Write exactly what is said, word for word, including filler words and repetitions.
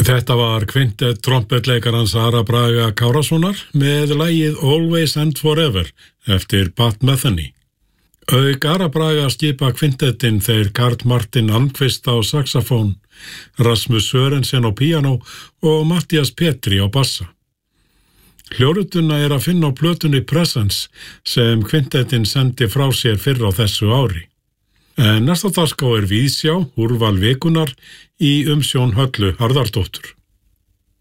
Þetta var kvintett trompetleikarans Ara Braga Kárasonar með lagið Always and Forever eftir Pat Metheny. Auk Ara Braga skipa kvintettin þeir Karl Martin Almqvist á saxofón, Rasmus Sørensen á píanó og Mattias Petri á bassa. Hljórituna er að finna á plötunni Presence sem kvintettin sendi frá sér fyrr á þessu ári. En næsta dagskrá er víðsjá, úrval vikunar í umsjón Höllu Harðardóttur.